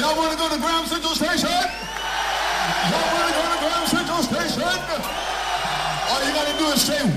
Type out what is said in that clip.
Y'all want to go to Graham Central Station? Y'all want to go to Graham Central Station? All you got to do is say